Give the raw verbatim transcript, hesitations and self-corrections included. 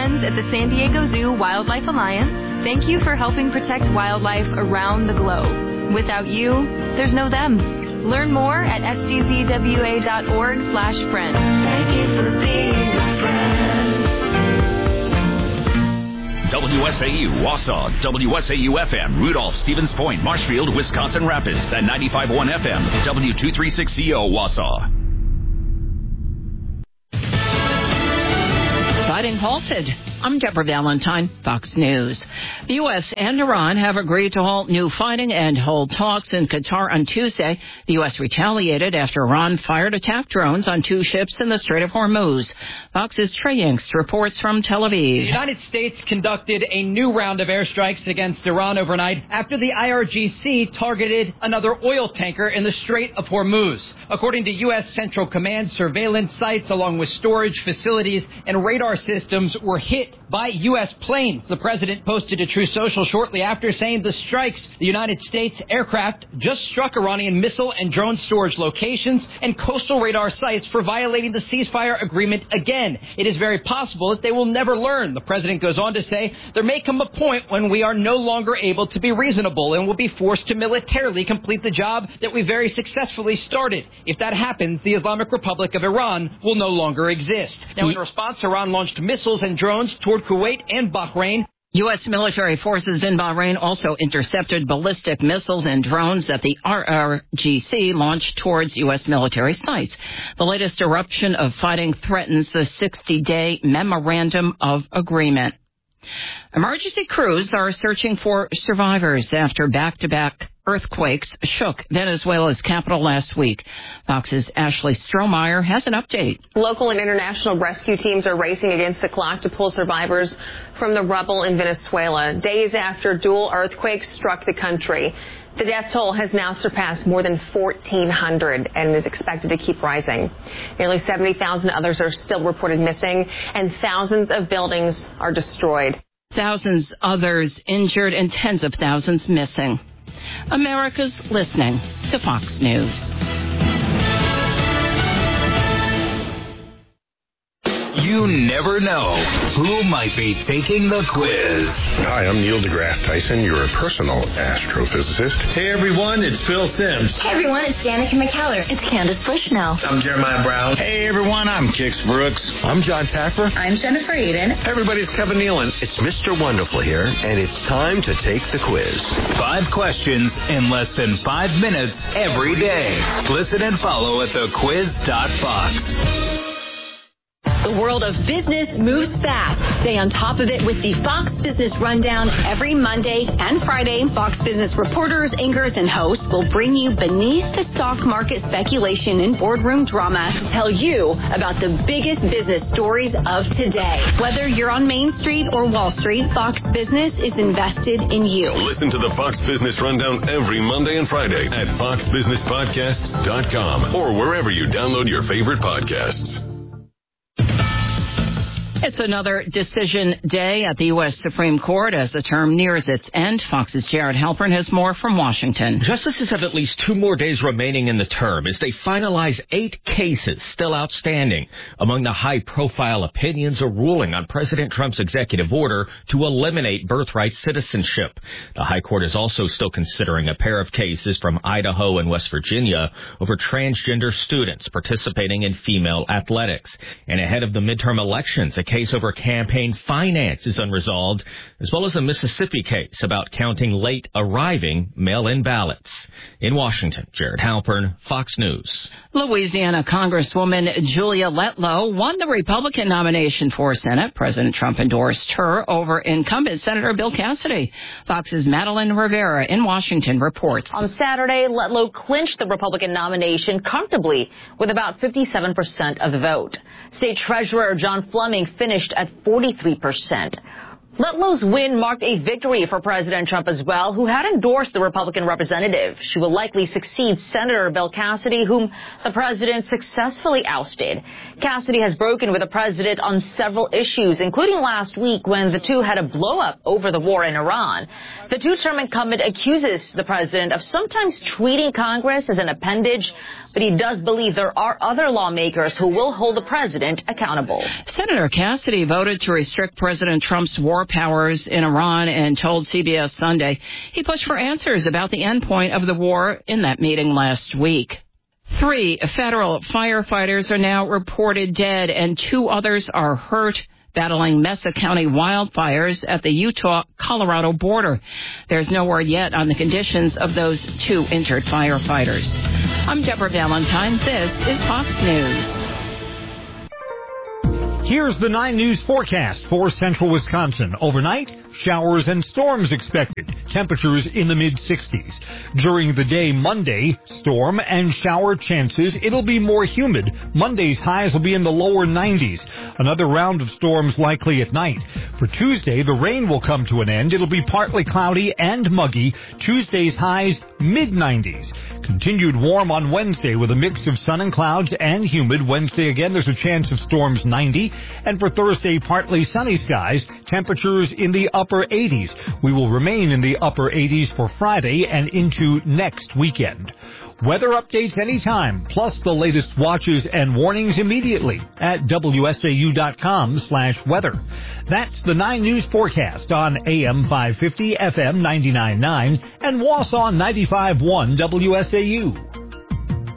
friends at the San Diego Zoo Wildlife Alliance, thank you for helping protect wildlife around the globe. Without you, there's no them. Learn more at s d z w a dot org slash friend. Thank you for being a friend. W S A U, Wausau, W S A U F M, Rudolph, Stevens Point, Marshfield, Wisconsin Rapids, and ninety-five point one F M, W two thirty-six C O, Wausau. Fighting halted. I'm Deborah Valentine, Fox News. The U S and Iran have agreed to halt new fighting and hold talks in Qatar on Tuesday. The U S retaliated after Iran fired attack drones on two ships in the Strait of Hormuz. Fox's Trey Yanks reports from Tel Aviv. The United States conducted a new round of airstrikes against Iran overnight after the I R G C targeted another oil tanker in the Strait of Hormuz. According to U S Central Command, surveillance sites along with storage facilities and radar systems were hit by U S planes. The president posted to True Social shortly after saying the strikes, the United States aircraft just struck Iranian missile and drone storage locations and coastal radar sites for violating the ceasefire agreement again. It is very possible that they will never learn. The president goes on to say there may come a point when we are no longer able to be reasonable and will be forced to militarily complete the job that we very successfully started. If that happens, the Islamic Republic of Iran will no longer exist. Now, in response, Iran launched missiles and drones toward Kuwait and Bahrain. U S military forces in Bahrain also intercepted ballistic missiles and drones that the I R G C launched towards U S military sites. The latest eruption of fighting threatens the sixty-day Memorandum of Agreement. Emergency crews are searching for survivors after back-to-back earthquakes shook Venezuela's capital last week. Fox's Ashley Strohmeyer has an update. Local and international rescue teams are racing against the clock to pull survivors from the rubble in Venezuela, days after dual earthquakes struck the country. The death toll has now surpassed more than fourteen hundred and is expected to keep rising. Nearly seventy thousand others are still reported missing, and thousands of buildings are destroyed. Thousands others injured and tens of thousands missing. America's listening to Fox News. You never know who might be taking the quiz. Hi, I'm Neil deGrasse Tyson, your personal astrophysicist. Hey, everyone, it's Phil Simms. Hey, everyone, it's Danica McKellar. It's Candace Bushnell. I'm Jeremiah Brown. Hey, everyone, I'm Kix Brooks. I'm John Taffer. I'm Jennifer Eden. Hey, everybody, it's Kevin Nealon. It's Mister Wonderful here, and it's time to take the quiz. Five questions in less than five minutes every day. Listen and follow at the quiz dot fox. The world of business moves fast. Stay on top of it with the Fox Business Rundown every Monday and Friday. Fox Business reporters, anchors, and hosts will bring you beneath the stock market speculation and boardroom drama to tell you about the biggest business stories of today. Whether you're on Main Street or Wall Street, Fox Business is invested in you. Listen to the Fox Business Rundown every Monday and Friday at fox business podcasts dot com or wherever you download your favorite podcasts. It's another decision day at the U S Supreme Court as the term nears its end. Fox's Jared Halpern has more from Washington. Justices have at least two more days remaining in the term as they finalize eight cases still outstanding. Among the high-profile opinions, a ruling on President Trump's executive order to eliminate birthright citizenship. The High Court is also still considering a pair of cases from Idaho and West Virginia over transgender students participating in female athletics. And ahead of the midterm elections, a case over campaign finance is unresolved, as well as a Mississippi case about counting late arriving mail-in ballots. In Washington, Jared Halpern, Fox News. Louisiana Congresswoman Julia Letlow won the Republican nomination for Senate. President Trump endorsed her over incumbent Senator Bill Cassidy. Fox's Madeline Rivera in Washington reports. On Saturday, Letlow clinched the Republican nomination comfortably with about fifty-seven percent of the vote. State Treasurer John Fleming finished at forty-three percent. Letlow's win marked a victory for President Trump as well, who had endorsed the Republican representative. She will likely succeed Senator Bill Cassidy, whom the president successfully ousted. Cassidy has broken with the president on several issues, including last week when the two had a blow-up over the war in Iran. The two-term incumbent accuses the president of sometimes treating Congress as an appendage, but he does believe there are other lawmakers who will hold the president accountable. Senator Cassidy voted to restrict President Trump's war powers in Iran and told C B S Sunday he pushed for answers about the endpoint of the war in that meeting last week. Three federal firefighters are now reported dead and two others are hurt battling Mesa County wildfires at the Utah-Colorado border. There's no word yet on the conditions of those two injured firefighters. I'm Deborah Valentine. This is Fox News. Here's the nine News forecast for central Wisconsin. Overnight, showers and storms expected. Temperatures in the mid sixties. During the day Monday, storm and shower chances. It'll be more humid. Monday's highs will be in the lower nineties. Another round of storms likely at night. For Tuesday, the rain will come to an end. It'll be partly cloudy and muggy. Tuesday's highs mid nineties. Continued warm on Wednesday with a mix of sun and clouds and humid. Wednesday again, there's a chance of storms ninety. And for Thursday, partly sunny skies, temperatures in the upper eighties. We will remain in the upper eighties for Friday and into next weekend. Weather updates anytime, plus the latest watches and warnings immediately at W S A U dot com slash weather. That's the nine News forecast on A M five fifty, F M ninety-nine point nine, and Wausau ninety-five point one W S A U.